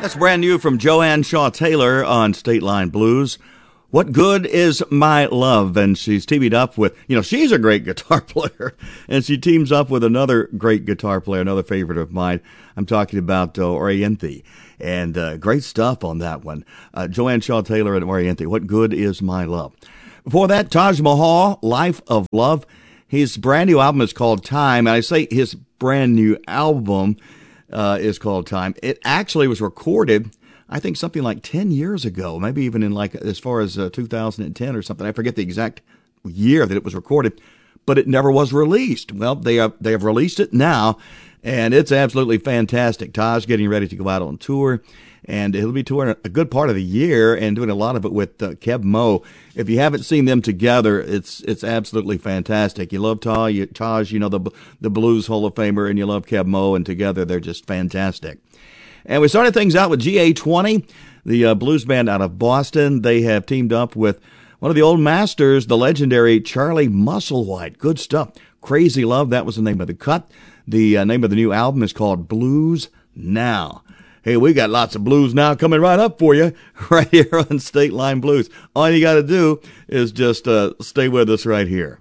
That's brand new from Joanne Shaw Taylor on State Line Blues. What Good Is My Love? And she's teamed up with, she's a great guitar player, and she teams up with another great guitar player, another favorite of mine. I'm talking about Oriente, and great stuff on that one. Joanne Shaw Taylor and Oriente, What Good Is My Love? Before that, Taj Mahal, Life of Love. His brand new album is called Time, and I say his brand new album is called Time. It actually was recorded, I think, something like 10 years ago, maybe even in as far as 2010 or something. I forget the exact year that it was recorded, but it never was released. Well, they have released it now, and it's absolutely fantastic. Taj getting ready to go out on tour, and he'll be touring a good part of the year and doing a lot of it with Keb Mo. If you haven't seen them together, it's absolutely fantastic. You love Taj, the Blues Hall of Famer, and you love Keb Mo, and together they're just fantastic. And we started things out with GA20, the blues band out of Boston. They have teamed up with one of the old masters, the legendary Charlie Musselwhite. Good stuff. Crazy Love, that was the name of the cut. The name of the new album is called Blues Now. Hey, we got lots of blues now coming right up for you right here on State Line Blues. All you got to do is just stay with us right here.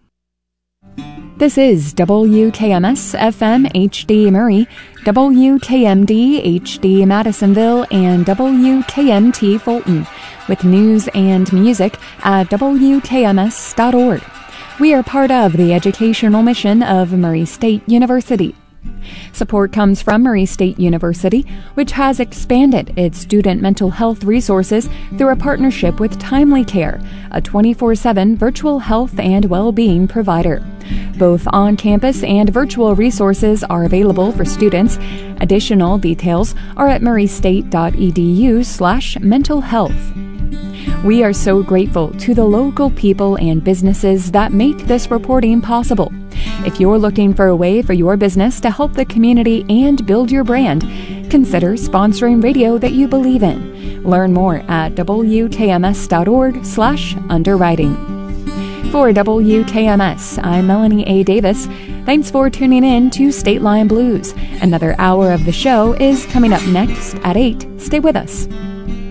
This is WKMS FM HD Murray, WKMD HD Madisonville, and WKMT Fulton, with news and music at WKMS.org. We are part of the educational mission of Murray State University. Support comes from Murray State University, which has expanded its student mental health resources through a partnership with Timely Care, a 24/7 virtual health and well-being provider. Both on-campus and virtual resources are available for students. Additional details are at murraystate.edu/mental health. We are so grateful to the local people and businesses that make this reporting possible. If you're looking for a way for your business to help the community and build your brand, consider sponsoring radio that you believe in. Learn more at wkms.org/underwriting. For WKMS, I'm Melanie A. Davis. Thanks for tuning in to State Line Blues. Another hour of the show is coming up next at 8. Stay with us.